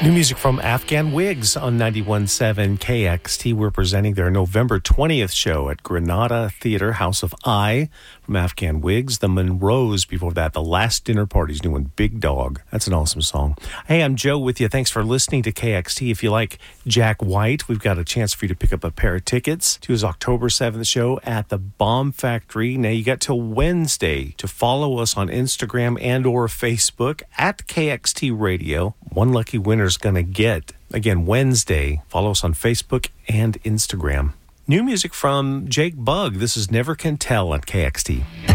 New music from Afghan Wigs on 91.7 KXT. We're presenting their November 20th show at Granada Theater, House of I, from Afghan Wigs. The Monroes before that, The Last Dinner Party's new one, Big Dog. That's an awesome song. Hey, I'm Joe with you. Thanks for listening to KXT. If you like Jack White, we've got a chance for you to pick up a pair of tickets to his October 7th show at the Bomb Factory. Now, you got till Wednesday to follow us on Instagram and or Facebook at KXT Radio. One lucky winner's going to get, again, Wednesday. Follow us on Facebook and Instagram. New music from Jake Bugg. This is Never Can Tell at KXT.